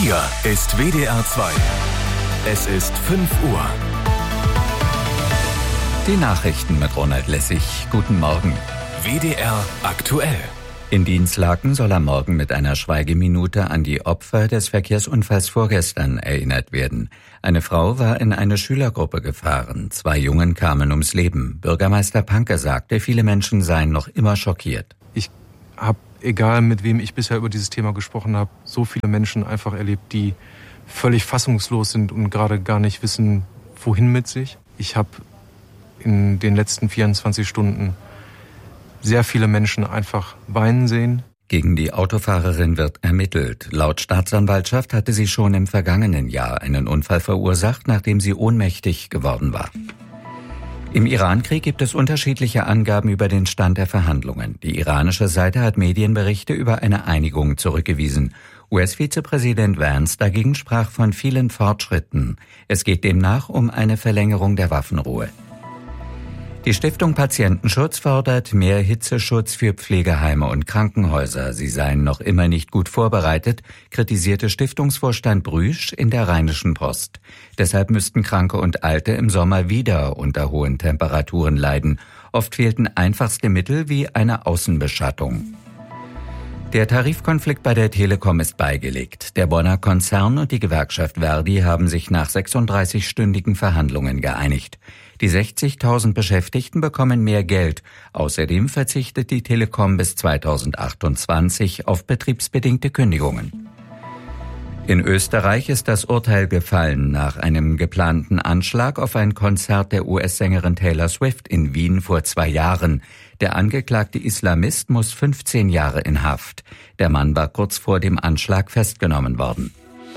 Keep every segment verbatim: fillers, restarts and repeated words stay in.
Hier ist W D R zwei. Es ist fünf Uhr. Die Nachrichten mit Ronald Lessig. Guten Morgen. W D R aktuell. In Dinslaken soll am Morgen mit einer Schweigeminute an die Opfer des Verkehrsunfalls vorgestern erinnert werden. Eine Frau war in eine Schülergruppe gefahren. Zwei Jungen kamen ums Leben. Bürgermeister Panke sagte, viele Menschen seien noch immer schockiert. Ich habe, egal mit wem ich bisher über dieses Thema gesprochen habe, so viele Menschen einfach erlebt, die völlig fassungslos sind und gerade gar nicht wissen, wohin mit sich. Ich habe in den letzten vierundzwanzig Stunden sehr viele Menschen einfach weinen sehen. Gegen die Autofahrerin wird ermittelt. Laut Staatsanwaltschaft hatte sie schon im vergangenen Jahr einen Unfall verursacht, nachdem sie ohnmächtig geworden war. Im Irankrieg gibt es unterschiedliche Angaben über den Stand der Verhandlungen. Die iranische Seite hat Medienberichte über eine Einigung zurückgewiesen. U S-Vizepräsident Vance dagegen sprach von vielen Fortschritten. Es geht demnach um eine Verlängerung der Waffenruhe. Die Stiftung Patientenschutz fordert mehr Hitzeschutz für Pflegeheime und Krankenhäuser. Sie seien noch immer nicht gut vorbereitet, kritisierte Stiftungsvorstand Brüsch in der Rheinischen Post. Deshalb müssten Kranke und Alte im Sommer wieder unter hohen Temperaturen leiden. Oft fehlten einfachste Mittel wie eine Außenbeschattung. Der Tarifkonflikt bei der Telekom ist beigelegt. Der Bonner Konzern und die Gewerkschaft Verdi haben sich nach sechsunddreißigstündigen Verhandlungen geeinigt. Die sechzigtausend Beschäftigten bekommen mehr Geld. Außerdem verzichtet die Telekom bis zweitausendachtundzwanzig auf betriebsbedingte Kündigungen. In Österreich ist das Urteil gefallen nach einem geplanten Anschlag auf ein Konzert der U S-Sängerin Taylor Swift in Wien vor zwei Jahren. Der angeklagte Islamist muss fünfzehn Jahre in Haft. Der Mann war kurz vor dem Anschlag festgenommen worden.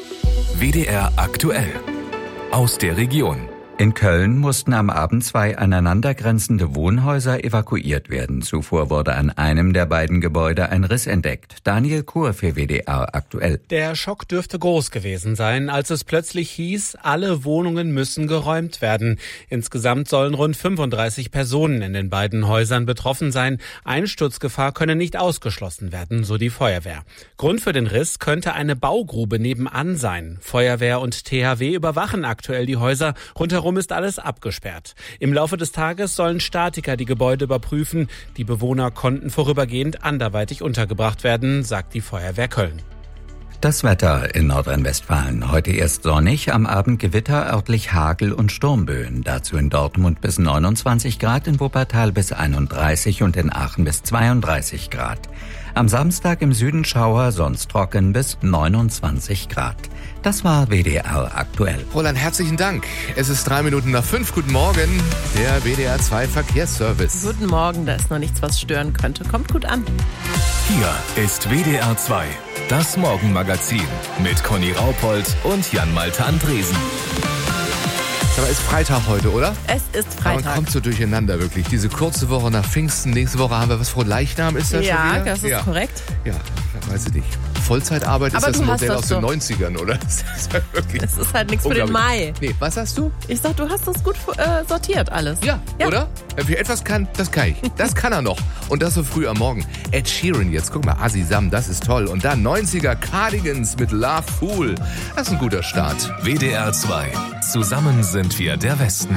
W D R aktuell. Aus der Region. In Köln mussten am Abend zwei aneinandergrenzende Wohnhäuser evakuiert werden. Zuvor wurde an einem der beiden Gebäude ein Riss entdeckt. Daniel Kur für W D R aktuell. Der Schock dürfte groß gewesen sein, als es plötzlich hieß, alle Wohnungen müssen geräumt werden. Insgesamt sollen rund fünfunddreißig Personen in den beiden Häusern betroffen sein. Einsturzgefahr könne nicht ausgeschlossen werden, so die Feuerwehr. Grund für den Riss könnte eine Baugrube nebenan sein. Feuerwehr und T H W überwachen aktuell die Häuser. Rundherum ist alles abgesperrt. Im Laufe des Tages sollen Statiker die Gebäude überprüfen. Die Bewohner konnten vorübergehend anderweitig untergebracht werden, sagt die Feuerwehr Köln. Das Wetter in Nordrhein-Westfalen. Heute erst sonnig, am Abend Gewitter, örtlich Hagel und Sturmböen. Dazu in Dortmund bis neunundzwanzig Grad, in Wuppertal bis einunddreißig und in Aachen bis zweiunddreißig Grad. Am Samstag im Süden Schauer, sonst trocken bis neunundzwanzig Grad. Das war W D R aktuell. Roland, herzlichen Dank. Es ist drei Minuten nach fünf. Guten Morgen, der W D R zwei Verkehrsservice. Guten Morgen, da ist noch nichts, was stören könnte. Kommt gut an. Hier ist W D R zwei, das Morgenmagazin mit Conny Raupold und Jan-Malte Andresen. Aber ist Freitag heute, oder? Es ist Freitag. Man kommt so durcheinander, wirklich. Diese kurze Woche nach Pfingsten. Nächste Woche haben wir was vor Leichnam, ist das ja, schon wieder? das ist ja. korrekt. Ja, weiß ich nicht. Vollzeitarbeit Aber ist das ein Modell aus so. den neunzigern, oder? Das ist halt, wirklich das ist halt nichts für den Mai. Nee, was hast du? Ich sag, du hast das gut äh, sortiert alles. Ja, ja, oder? Wer etwas kann, das kann ich. Das kann er noch. Und das so früh am Morgen. Ed Sheeran, jetzt guck mal, Asisam, das ist toll. Und dann neunziger Cardigans mit Love Fool. Das ist ein guter Start. W D R zwei. Zusammen sind wir der Westen.